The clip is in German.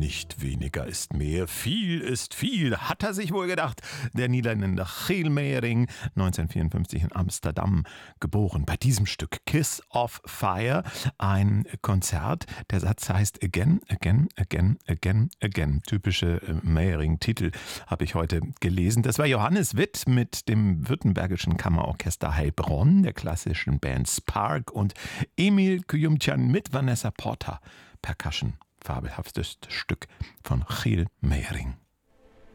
nicht weniger ist mehr, viel ist viel, hat er sich wohl gedacht. Der Niederländer Giel Meijering, 1954 in Amsterdam geboren. Bei diesem Stück Kiss of Fire, ein Konzert. Der Satz heißt Again, Again, Again, Again, Again. Typische Meijering-Titel habe ich heute gelesen. Das war Johannes Witt mit dem württembergischen Kammerorchester Heilbronn, der klassischen Band Spark und Emil Kyumtjan mit Vanessa Porter. Percussion, fabelhaftes Stück von Giel Meijering.